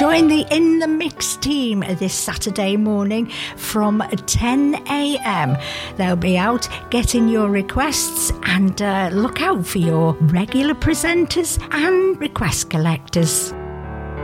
Join the In The Mix team this Saturday morning from 10 a.m. They'll be out getting your requests, and look out for your regular presenters and request collectors.